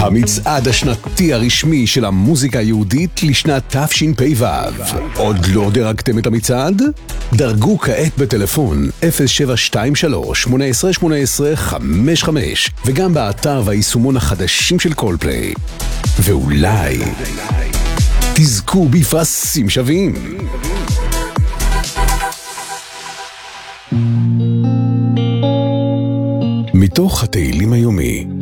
המצעד השנתי הרשמי של המוזיקה היהודית לשנת תשפ"ו. עוד לא דרגתם את המצעד? דרגו כעת בטלפון 0723-1818-55 וגם באתר והיישומון החדשים של קולפליי. ואולי תזכו בפרסים שווים. מתוך התהילים היומי,